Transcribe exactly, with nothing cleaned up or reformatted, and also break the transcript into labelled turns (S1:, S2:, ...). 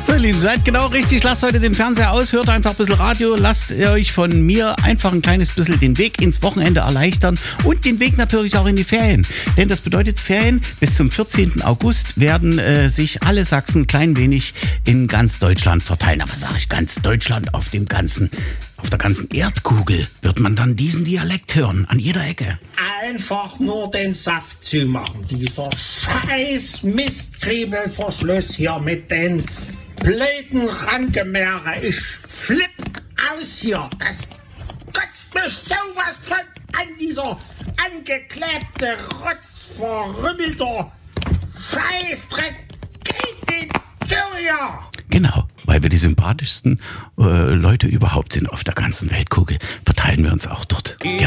S1: So, ihr Lieben, seid genau richtig. Lasst heute den Fernseher aus, hört einfach ein bisschen Radio. Lasst euch von mir einfach ein kleines bisschen den Weg ins Wochenende erleichtern und den Weg natürlich auch in die Ferien. Denn das bedeutet, Ferien bis zum vierzehnten August werden äh, sich alle Sachsen klein wenig in ganz Deutschland verteilen. Aber sage ich ganz Deutschland, auf dem ganzen, auf der ganzen Erdkugel wird man dann diesen Dialekt hören, an jeder Ecke.
S2: Einfach nur den Saft zu machen. Dieser scheiß Mistkriebelverschluss hier mit den blöden Rankemeere. Ich flipp aus hier. Das kotzt mich sowas von an, dieser angeklebte, rotzverrümmelter Scheißdreck. Geht den Syrier!
S1: Genau, weil wir die sympathischsten äh, Leute überhaupt sind auf der ganzen Weltkugel, verteilen wir uns auch dort. Gerne.